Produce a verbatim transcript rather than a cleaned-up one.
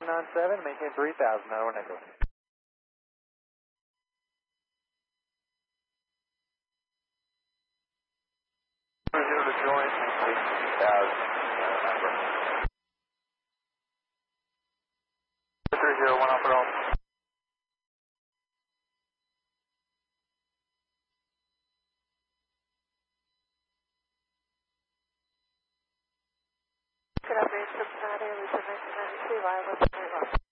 nine seven, maintain three thousand, Iowa Nickel. Zero to join, maintain three thousand, number. three zero one, off and all. Good afternoon, Cincinnati, Lisa nineteen ninety-two, live with